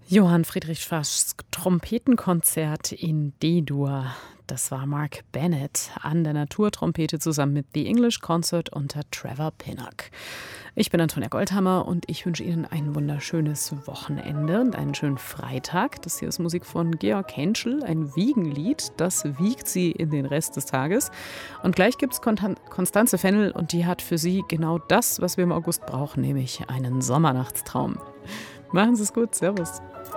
Johann Friedrich Faschs Trompetenkonzert in D-Dur. Das war Mark Bennett an der Naturtrompete zusammen mit The English Concert unter Trevor Pinnock. Ich bin Antonia Goldhammer und ich wünsche Ihnen ein wunderschönes Wochenende und einen schönen Freitag. Das hier ist Musik von Georg Henschel, ein Wiegenlied. Das wiegt Sie in den Rest des Tages. Und gleich gibt es Constanze Fennel und die hat für Sie genau das, was wir im August brauchen, nämlich einen Sommernachtstraum. Machen Sie es gut. Servus.